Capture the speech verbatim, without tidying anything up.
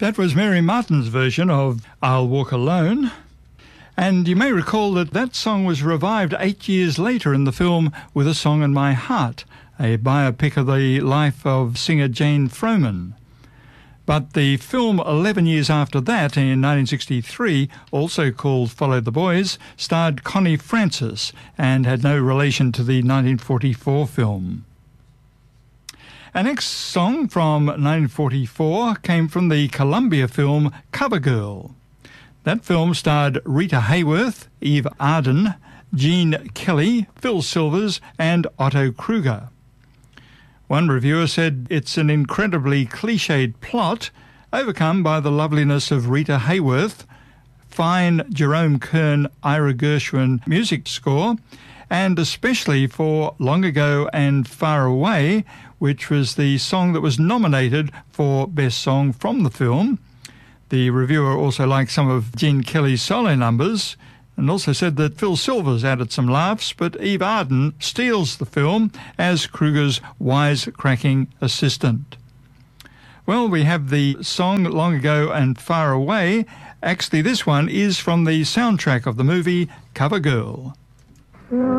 That was Mary Martin's version of I'll Walk Alone. And you may recall that that song was revived eight years later in the film With a Song in My Heart, a biopic of the life of singer Jane Froman. But the film eleven years after that, in nineteen sixty-three, also called Follow the Boys, starred Connie Francis and had no relation to the nineteen forty-four film. Our next song from nineteen forty-four came from the Columbia film Covergirl. That film starred Rita Hayworth, Eve Arden, Gene Kelly, Phil Silvers and Otto Kruger. One reviewer said it's an incredibly cliched plot, overcome by the loveliness of Rita Hayworth, fine Jerome Kern, Ira Gershwin music score, and especially for Long Ago and Far Away, which was the song that was nominated for Best Song from the film. The reviewer also liked some of Gene Kelly's solo numbers and also said that Phil Silvers added some laughs, but Eve Arden steals the film as Kruger's wise-cracking assistant. Well, we have the song Long Ago and Far Away. Actually, this one is from the soundtrack of the movie Covergirl.